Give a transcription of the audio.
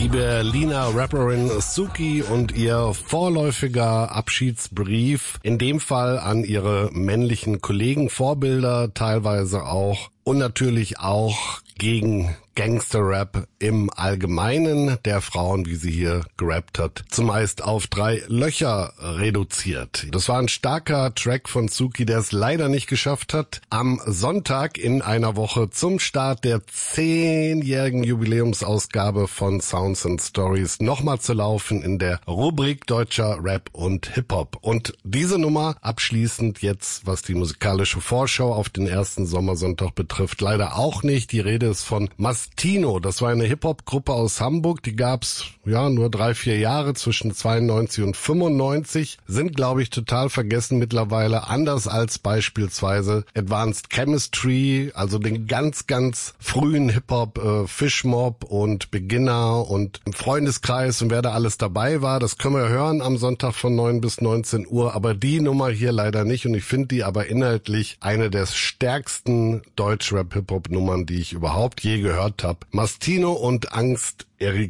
Die Berliner Rapperin Suki und ihr vorläufiger Abschiedsbrief, in dem Fall an ihre männlichen Kollegen, Vorbilder teilweise auch und natürlich auch gegen Gangster-Rap im Allgemeinen der Frauen, wie sie hier gerappt hat, zumeist auf 3 Löcher reduziert. Das war ein starker Track von Suki, der es leider nicht geschafft hat, am Sonntag in einer Woche zum Start der 10-jährigen Jubiläumsausgabe von Sounds and Stories nochmal zu laufen in der Rubrik Deutscher Rap und Hip-Hop. Und diese Nummer abschließend jetzt, was die musikalische Vorschau auf den ersten Sommersonntag betrifft, leider auch nicht. Die Rede ist von Mastino. Das war eine Hip-Hop-Gruppe aus Hamburg. Die gab's nur 3-4 Jahre zwischen 92 und 95. Sind, glaube ich, total vergessen mittlerweile. Anders als beispielsweise Advanced Chemistry, also den ganz, ganz frühen Hip-Hop, Fishmob und Beginner und im Freundeskreis und wer da alles dabei war. Das können wir hören am Sonntag von 9 bis 19 Uhr. Aber die Nummer hier leider nicht. Und ich finde die aber inhaltlich eine der stärksten Deutsch-Rap-Hip-Hop-Nummern, die ich überhaupt je gehört habe. Mastino und Angst, Erik